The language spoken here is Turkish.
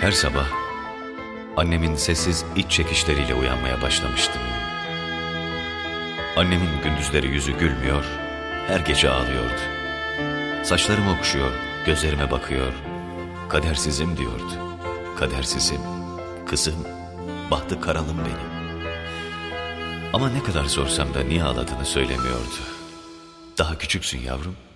Her sabah annemin sessiz iç çekişleriyle uyanmaya başlamıştım. Annemin gündüzleri yüzü gülmüyor, her gece ağlıyordu. Saçlarımı okşuyor, gözlerime bakıyor. Kadersizim diyordu. Kadersizim, kızım, bahtı karalım benim. Ama ne kadar sorsam da niye ağladığını söylemiyordu. Daha küçüksün yavrum,